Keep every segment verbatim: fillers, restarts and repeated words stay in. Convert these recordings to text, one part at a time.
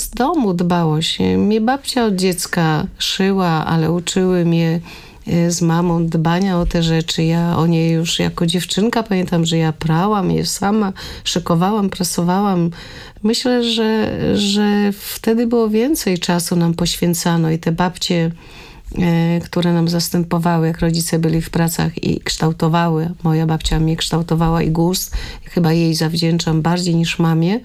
z domu dbałość. Mnie babcia od dziecka szyła, ale uczyły mnie z mamą dbania o te rzeczy. Ja o nie już jako dziewczynka pamiętam, że ja prałam je sama, szykowałam, prasowałam. Myślę, że, że wtedy było więcej czasu nam poświęcano i te babcie, które nam zastępowały, jak rodzice byli w pracach i kształtowały. Moja babcia mnie kształtowała i gust. Chyba jej zawdzięczam bardziej niż mamie.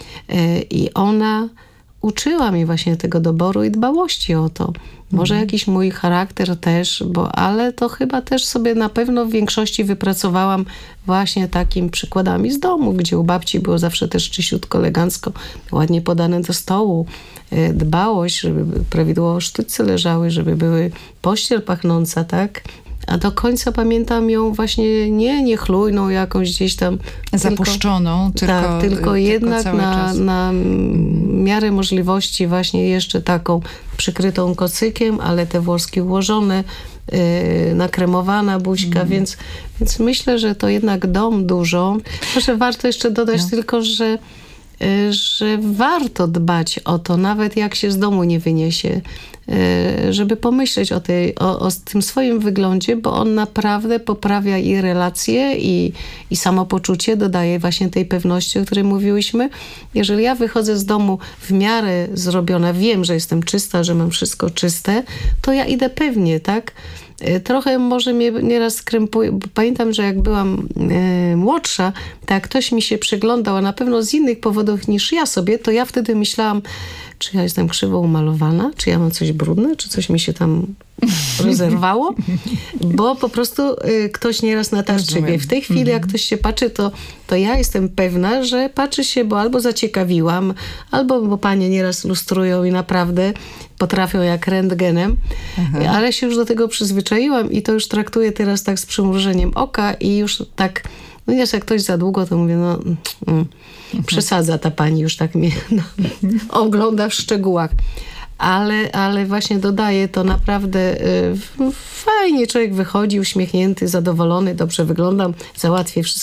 I ona uczyła mnie właśnie tego doboru i dbałości o to. Może mhm. jakiś mój charakter też, bo, ale to chyba też sobie na pewno w większości wypracowałam właśnie takim przykładami z domu, gdzie u babci było zawsze też czyściutko, elegancko, ładnie podane do stołu. Dbałość, żeby prawidłowo sztućce leżały, żeby były pościel pachnąca, tak? A do końca pamiętam ją właśnie nie niechlujną jakąś gdzieś tam... Zapuszczoną, tylko, tylko tak, tylko, tylko jednak na, na miarę możliwości właśnie jeszcze taką przykrytą kocykiem, ale te włoski ułożone, yy, nakremowana buźka, mm. więc, więc myślę, że to jednak dom dużo. Może warto jeszcze dodać no. tylko, że że warto dbać o to, nawet jak się z domu nie wyniesie, żeby pomyśleć o, tej, o, o tym swoim wyglądzie, bo on naprawdę poprawia i relacje, i, i samopoczucie, dodaje właśnie tej pewności, o której mówiłyśmy. Jeżeli ja wychodzę z domu w miarę zrobiona, wiem, że jestem czysta, że mam wszystko czyste, to ja idę pewnie, tak? Trochę może mnie nieraz skrępuje, bo pamiętam, że jak byłam e, młodsza, to jak ktoś mi się przyglądał, a na pewno z innych powodów niż ja sobie, to ja wtedy myślałam, czy ja jestem krzywo umalowana, czy ja mam coś brudne, czy coś mi się tam rozerwało, bo po prostu y, ktoś nieraz natarczywie. W tej chwili, mm-hmm. jak ktoś się patrzy, to, to ja jestem pewna, że patrzy się, bo albo zaciekawiłam, albo bo panie nieraz lustrują i naprawdę potrafią jak rentgenem, Aha. ale się już do tego przyzwyczaiłam i to już traktuję teraz tak z przymrużeniem oka i już tak, no wiesz, jak ktoś za długo, to mówię, no mm, przesadza ta pani, już tak mnie no, ogląda w szczegółach. Ale, ale właśnie dodaję to naprawdę y, fajnie. Człowiek wychodzi uśmiechnięty, zadowolony, dobrze wyglądam, załatwię wszystko.